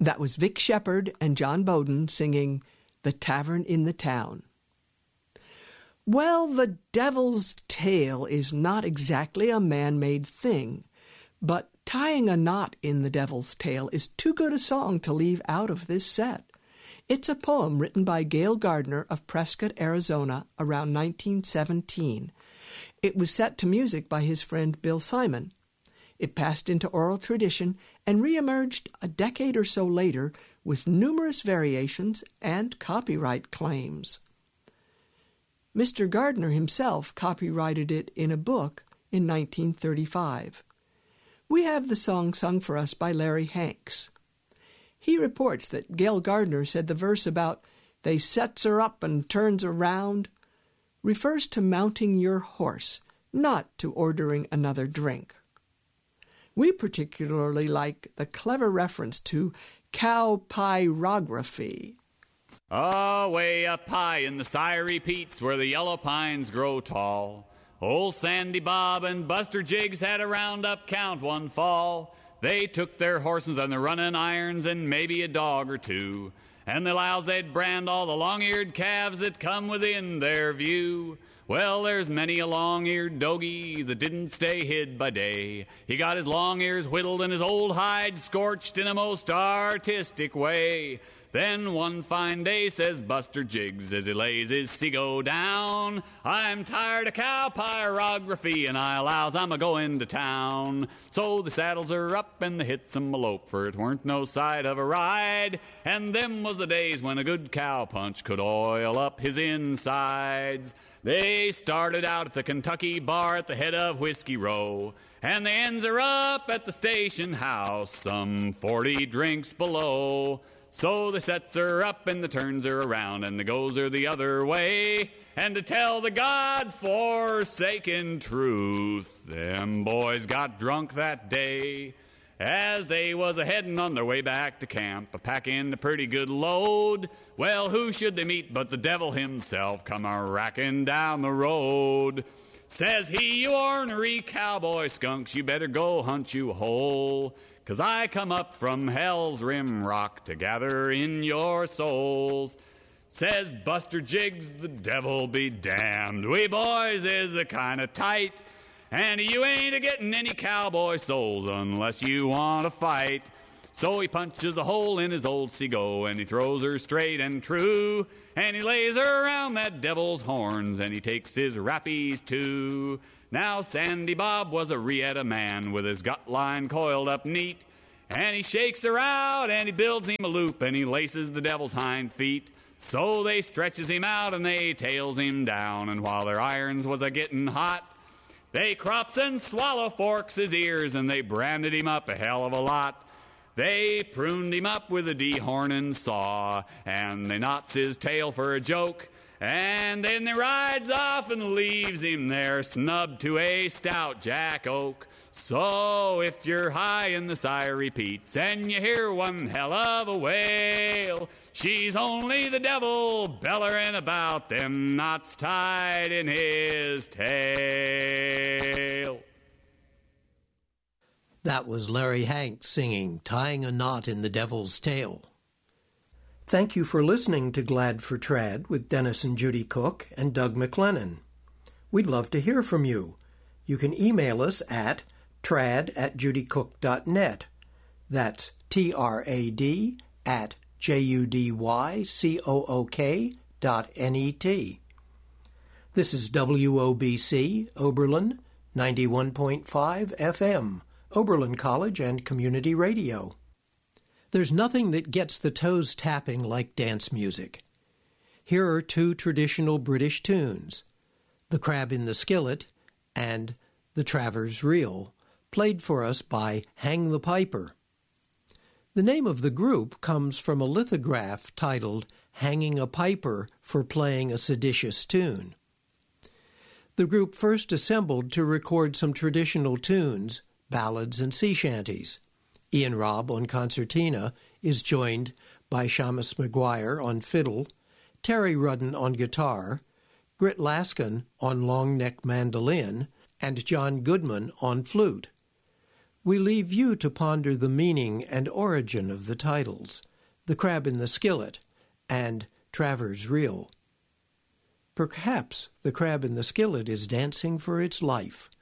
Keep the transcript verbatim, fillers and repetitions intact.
That was Vic Shepherd and John Bowden singing The Tavern in the Town. Well, the devil's tail is not exactly a man-made thing, but Tying a Knot in the Devil's Tail is too good a song to leave out of this set. It's a poem written by Gail Gardner of Prescott, Arizona, around nineteen seventeen. It was set to music by his friend Bill Simon. It passed into oral tradition and reemerged a decade or so later with numerous variations and copyright claims. Mister Gardner himself copyrighted it in a book in nineteen thirty-five. We have the song sung for us by Larry Hanks. He reports that Gail Gardner said the verse about "they sets her up and turns around" refers to mounting your horse, not to ordering another drink. We particularly like the clever reference to cow-pyrography. Away up high in the Siree Peaks where the yellow pines grow tall, old Sandy Bob and Buster Jiggs had a roundup count one fall. They took their horses and their running irons and maybe a dog or two, and they allows they'd brand all the long-eared calves that come within their view. Well, there's many a long-eared dogie that didn't stay hid by day. He got his long ears whittled and his old hide scorched in a most artistic way. Then one fine day, says Buster Jiggs as he lays his Seago down, "I'm tired of cow pyrography and I allows I'm a-going to town." So the saddles are up and the hits 'em a lope, for it weren't no sight of a ride, and them was the days when a good cow punch could oil up his insides. They started out at the Kentucky bar at the head of Whiskey Row, and the ends are up at the station house some forty drinks below. So the sets are up and the turns are around and the goes are the other way. And to tell the God-forsaken truth, them boys got drunk that day. As they was a-headin' on their way back to camp, a-packin' a pretty good load. Well, who should they meet but the devil himself come a-rackin' down the road. Says he, "You ornery cowboy skunks, you better go hunt you a hole, 'cause I come up from hell's rim rock to gather in your souls." Says Buster Jiggs, "The devil be damned, we boys is a kind of tight, and you ain't a-getting any cowboy souls unless you want to fight." So he punches a hole in his old Seago, and he throws her straight and true, and he lays her around that devil's horns, and he takes his rappies too. Now Sandy Bob was a Rieta man with his gut line coiled up neat, and he shakes her out and he builds him a loop and he laces the devil's hind feet. So they stretches him out and they tails him down, and while their irons was a-getting hot, they crops and swallow forks his ears and they branded him up a hell of a lot. They pruned him up with a dehornin' saw, and they knots his tail for a joke, and then they rides off and leaves him there snubbed to a stout jack oak. So if you're high in the Siree Peaks and you hear one hell of a wail, she's only the devil bellerin' about them knots tied in his tail. That was Larry Hanks singing "Tying a Knot in the Devil's Tail." Thank you for listening to Glad for Trad with Dennis and Judy Cook and Doug McLennan. We'd love to hear from you. You can email us at trad at judycook dot net. That's T R A D at J U D Y C O O K dot N E T. This is W O B C, Oberlin, ninety-one point five F M. Oberlin College and Community Radio. There's nothing that gets the toes tapping like dance music. Here are two traditional British tunes, "The Crab in the Skillet" and "The Travers Reel," played for us by Hang the Piper. The name of the group comes from a lithograph titled "Hanging a Piper for Playing a Seditious Tune." The group first assembled to record some traditional tunes, ballads and sea shanties. Ian Robb on concertina is joined by Shamus Maguire on fiddle, Terry Rudden on guitar, Grit Laskin on long neck mandolin, and John Goodman on flute. We leave you to ponder the meaning and origin of the titles, The Crab in the Skillet and Travers' Reel. Perhaps the crab in the skillet is dancing for its life.